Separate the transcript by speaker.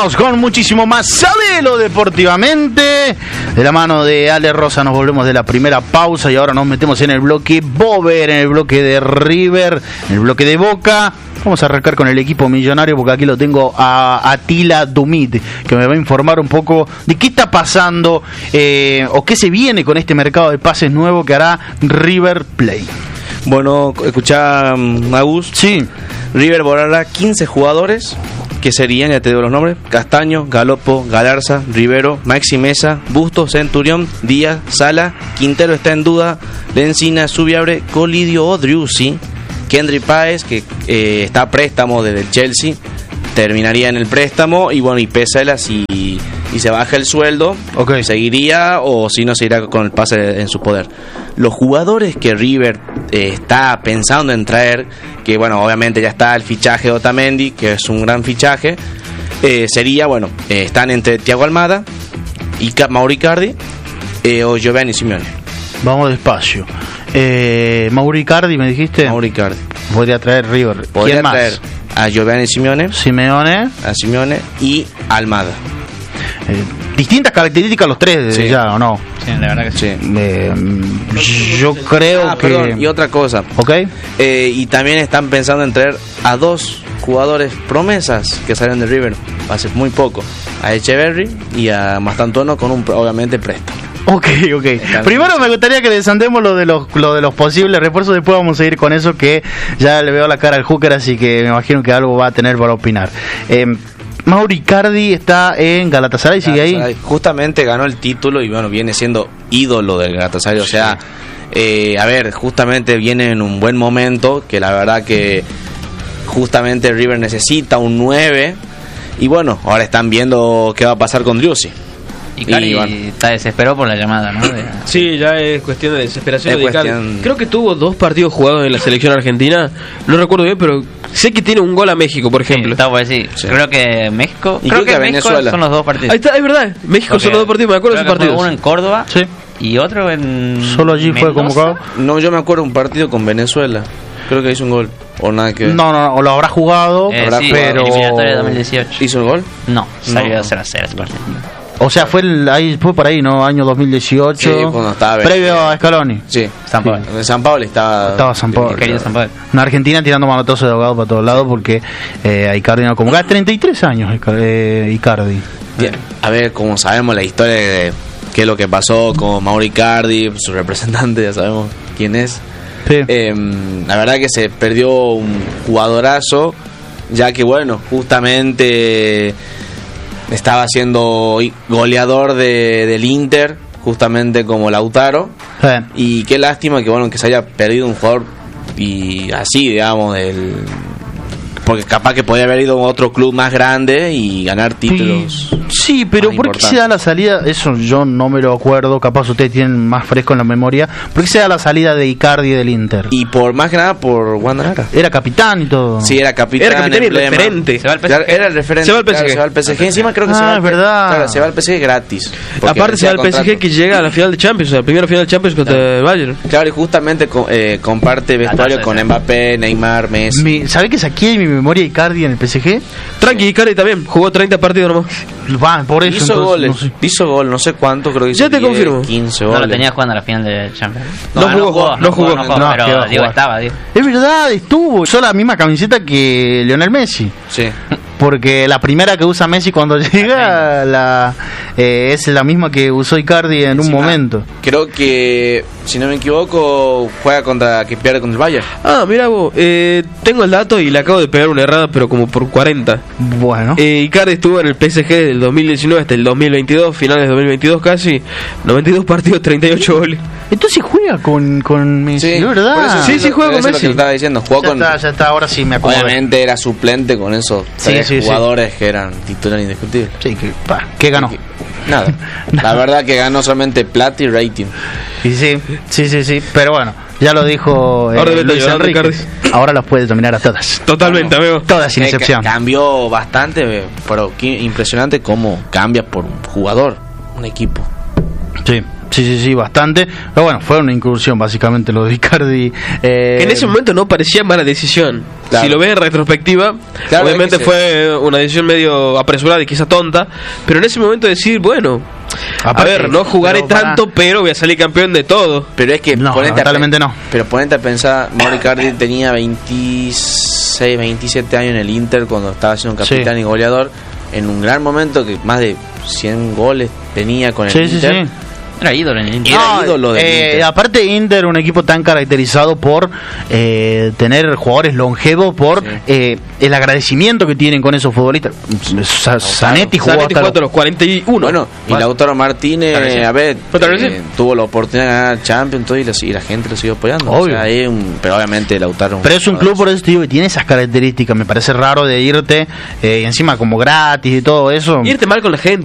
Speaker 1: Seguimos con muchísimo más Sabelo Deportivamente. De la mano de Ale Rosa nos volvemos de la primera pausa y ahora nos metemos en el bloque Bover, en el bloque de River, en el bloque de Boca. Vamos a arrancar con el equipo millonario porque aquí lo tengo a Attila Dumit, que me va a informar un poco de qué está pasando o qué se viene con este mercado de pases nuevo que hará River Plate.
Speaker 2: Bueno, escuchá, Agus.
Speaker 1: Sí.
Speaker 2: River borrará 15 jugadores, que serían, ya te digo los nombres: Castaño, Galopo, Galarza, Rivero, Maxi Mesa, Bustos, Centurión, Díaz, Sala, Quintero está en duda, Lencina, Subiabre, Colidio o Driussi, Kendry Páez, que está a préstamo desde el Chelsea, terminaría en el préstamo, y bueno, y Pesela si se baja el sueldo,
Speaker 1: okay,
Speaker 2: seguiría, o si no, se irá con el pase en su poder. Los jugadores que River está pensando en traer, que bueno, obviamente ya está el fichaje de Otamendi, que es un gran fichaje, sería, bueno, están entre Thiago Almada, Mauro Icardi o Giovanni Simeone.
Speaker 1: Vamos despacio. Mauro Icardi, ¿me dijiste?
Speaker 2: Mauro Icardi.
Speaker 1: Podría traer River.
Speaker 2: Podría
Speaker 1: ¿Quién más?
Speaker 2: traer a Giovanni Simeone. A Simeone y Almada.
Speaker 1: Distintas características los tres,
Speaker 2: sí,
Speaker 1: ya, ¿o no?
Speaker 3: Sí, la verdad que
Speaker 1: sí. Yo creo que...
Speaker 2: Perdón, y otra cosa.
Speaker 1: ¿Ok?
Speaker 2: Y también están pensando en traer a 2 jugadores promesas que salen de River hace muy poco: a Echeverry y a Mastantuono, con un, obviamente, préstamo.
Speaker 1: Ok. Primero me gustaría que desandemos lo de los posibles refuerzos, después vamos a ir con eso, que ya le veo la cara al Hooker, así que me imagino que algo va a tener para opinar. Mauro Icardi está en Galatasaray, sigue ahí.
Speaker 2: Justamente ganó el título y bueno, viene siendo ídolo del Galatasaray, o sea, a ver, justamente viene en un buen momento, que la verdad que justamente River necesita un 9, y bueno, ahora están viendo qué va a pasar con Driussi.
Speaker 3: Icardi está desesperado por la llamada, ¿no?
Speaker 4: Sí, ya es cuestión de desesperación
Speaker 2: es
Speaker 4: de Icardi. Creo que tuvo 2 partidos jugados en la selección argentina, no recuerdo bien, pero sé que tiene un gol a México, por ejemplo.
Speaker 3: Sí, pues sí. Sí. Creo que México,
Speaker 2: y creo que
Speaker 3: México
Speaker 2: Venezuela
Speaker 3: son los 2 partidos.
Speaker 4: Ahí está, es verdad, México son los 2 partidos, me acuerdo de esos partidos.
Speaker 3: Uno en Córdoba,
Speaker 1: sí,
Speaker 3: y otro en
Speaker 1: solo allí
Speaker 3: Mendoza.
Speaker 1: fue convocado.
Speaker 2: No, yo me acuerdo un partido con Venezuela, creo que hizo un gol, o nada que ver.
Speaker 1: No, o lo habrá jugado,
Speaker 3: sí,
Speaker 1: pero...
Speaker 3: eliminatoria de 2018.
Speaker 2: ¿Hizo el gol?
Speaker 3: No, salió 0-0 ese partido.
Speaker 1: O sea, fue por ahí, ¿no? Año 2018.
Speaker 2: Sí, cuando estaba
Speaker 1: previo a Scaloni.
Speaker 2: Sí.
Speaker 3: San Pablo.
Speaker 2: En San Pablo estaba
Speaker 1: San Pablo.
Speaker 3: Querido San Pablo.
Speaker 1: Una Argentina tirando manotazos de abogado para todos lados porque a Icardi no convocaba. 33 años Icardi.
Speaker 2: Bien. A ver, como sabemos la historia de qué es lo que pasó con Mauro Icardi, su representante, ya sabemos quién es.
Speaker 1: Sí.
Speaker 2: La verdad que se perdió un jugadorazo, ya que bueno, justamente estaba siendo goleador del Inter, justamente como Lautaro.
Speaker 1: Sí.
Speaker 2: Y qué lástima que bueno, que se haya perdido un jugador y así, digamos, porque capaz que podía haber ido a otro club más grande y ganar títulos.
Speaker 1: Sí, pero ¿por qué se da la salida? Eso yo no me lo acuerdo, capaz ustedes tienen más fresco en la memoria. ¿Por qué se da la salida de Icardi del Inter?
Speaker 2: Y por más que nada por Guandanara.
Speaker 1: Era capitán y todo.
Speaker 2: Sí, era capitán
Speaker 4: y referente.
Speaker 3: Se va al PSG.
Speaker 2: Era el referente.
Speaker 4: Se va al PSG.
Speaker 2: Claro, se va al PSG. Encima creo que se va al
Speaker 1: es verdad.
Speaker 2: Claro, se va al PSG gratis.
Speaker 4: Aparte se va al PSG, que llega a la final de Champions, o sea, la primera final de Champions contra el Bayern.
Speaker 2: Claro, y justamente comparte vestuario con Mbappé, Neymar, Messi.
Speaker 1: ¿Sabés que saqué de mi memoria Icardi en el PSG?
Speaker 4: Tranqui, Icardi también jugó 30 partidos nomás.
Speaker 1: Va, por eso.
Speaker 2: Hizo
Speaker 1: entonces,
Speaker 2: goles,
Speaker 1: no sé.
Speaker 2: hizo gol, no sé cuánto, creo que hizo
Speaker 4: Ya te
Speaker 2: 10,
Speaker 4: confirmo.
Speaker 2: 15
Speaker 3: No
Speaker 2: goles.
Speaker 3: lo tenía jugando a la final de Champions.
Speaker 4: No jugó,
Speaker 3: pero
Speaker 1: ¿qué va a
Speaker 3: Diego
Speaker 1: jugar?
Speaker 3: estaba, Diego.
Speaker 1: Es verdad, estuvo. Usó la misma camiseta que Lionel Messi.
Speaker 2: Sí.
Speaker 1: Porque la primera que usa Messi cuando llega es la misma que usó Icardi en un momento.
Speaker 2: Creo que, si no me equivoco, que pierde contra el Bayern.
Speaker 4: Ah, mira vos, tengo el dato y le acabo de pegar una errada, pero como por 40.
Speaker 1: Bueno.
Speaker 4: Icardi estuvo en el PSG del 2019 hasta el 2022, finales de 2022 casi, 92 partidos, 38 goles.
Speaker 1: Entonces juega con Messi, ¿es verdad?
Speaker 4: Sí, juega con
Speaker 2: Eso es lo
Speaker 4: Messi.
Speaker 2: que estaba diciendo, jugó
Speaker 1: Ya está, ahora sí me acuerdo.
Speaker 2: Obviamente era suplente con esos tres
Speaker 1: Sí.
Speaker 2: jugadores que eran titulares indiscutibles.
Speaker 1: Sí, ¿qué ganó?
Speaker 2: Nada. La verdad que ganó solamente plata y rating.
Speaker 1: Sí, pero bueno, ya lo dijo Luis Enrique. Ahora las puede dominar a todas.
Speaker 4: Totalmente, amigo.
Speaker 1: Todas sin excepción.
Speaker 2: Cambió bastante, pero qué impresionante cómo cambia por un jugador, un equipo.
Speaker 1: Sí, bastante. Pero bueno, fue una incursión básicamente lo de Icardi.
Speaker 4: En ese momento no parecía mala decisión.
Speaker 2: Claro.
Speaker 4: Si lo ves en retrospectiva,
Speaker 2: Claro,
Speaker 4: obviamente
Speaker 2: es que
Speaker 4: fue una decisión medio apresurada y quizá tonta, pero en ese momento decir, bueno,
Speaker 1: Aparte,
Speaker 4: a ver, no jugaré
Speaker 1: pero para-
Speaker 4: tanto, pero voy a salir campeón de todo.
Speaker 2: Pero es que
Speaker 1: No, lamentablemente no.
Speaker 2: Pero ponete a pensar, Mauro Icardi tenía 26, 27 años en el Inter cuando estaba siendo capitán
Speaker 1: Sí.
Speaker 2: y goleador, en un gran momento que más de 100 goles tenía con el
Speaker 1: Sí, sí,
Speaker 2: Inter.
Speaker 1: sí.
Speaker 3: Era ídolo en el Inter.
Speaker 2: Era ídolo del Inter.
Speaker 1: Aparte Inter, un equipo tan caracterizado por tener jugadores longevos, por el agradecimiento que tienen con esos futbolistas. Zanetti jugó
Speaker 4: Zanetti
Speaker 1: hasta
Speaker 4: hasta los 41.
Speaker 2: Bueno, y Lautaro Martínez,
Speaker 4: Claro, sí.
Speaker 2: a ver,
Speaker 4: Otra vez sí.
Speaker 2: tuvo la oportunidad de ganar Champions todo, y la gente lo siguió apoyando.
Speaker 1: Obvio.
Speaker 2: O sea, pero obviamente Lautaro.
Speaker 1: Pero es un club, por eso te digo, que tiene esas características. Me parece raro de irte y encima como gratis y todo eso.
Speaker 4: Irte mal con la gente.